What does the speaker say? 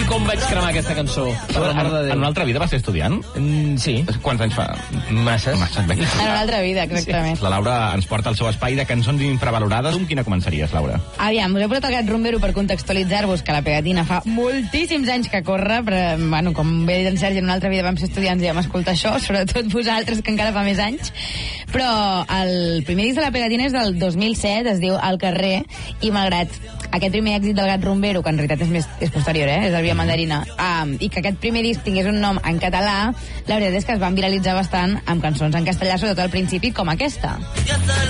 com vaig cremar aquesta cançó. En una altra vida vas ser estudiant? Sí. Quants anys fa? Masses. Vinga. En una altra vida, exactament. La Laura ens porta al seu espai de cançons infravalorades. Amb quina començaries, Laura? Aviam, us he posat el Gat Rumbero per contextualitzar-vos que la pegatina fa moltíssims anys que corre, però, bueno, com bé dit en Sergi, en una altra vida vam ser estudiants i vam escoltar això, sobretot vosaltres, que encara fa més anys. Però el primer disc de la pegatina és del 2007, es diu Al carrer, i malgrat aquest primer èxit del Gat Rumbero, que en realitat és posterior, és el Via Mandarina, i que aquest primer disc tingués un nom en català, la veritat és que es van viralitzar bastant amb cançons en castellà, sobretot al principi, com aquesta.